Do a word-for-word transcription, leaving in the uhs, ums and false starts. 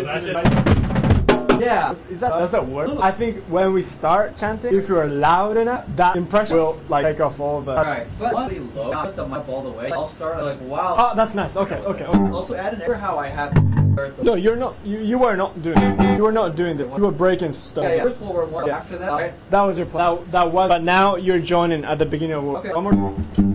Yeah, is that does that work? I think when we start chanting, if you're loud enough, that impression will like take off all the. Alright, but I'll be low. I'll put the mic all the way. I'll start like wow. Oh, that's nice. Okay, okay. okay. Also, add an error how I have. No, you're not. You, you were not doing it. You were not doing it. You were breaking stuff. Yeah, yeah. First forward one. After that, right? That was your plan. That, that was. But now you're joining at the beginning of. Okay. One more.